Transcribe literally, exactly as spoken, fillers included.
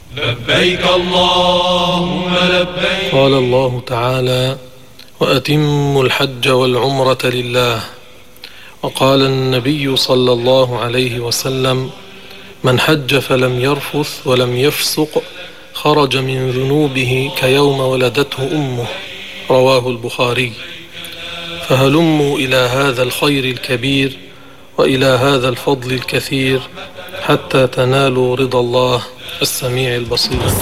لبيك اللهم لبيك. قال الله تعالى: وأتموا الحج والعمرة لله. وقال النبي صلى الله عليه وسلم: من حج فلم يرفث ولم يفسق خرج من ذنوبه كيوم ولدته أمه. رواه البخاري. فهلموا إلى هذا الخير الكبير وإلى هذا الفضل الكثير حتى تنالوا رضا الله السميع البصير.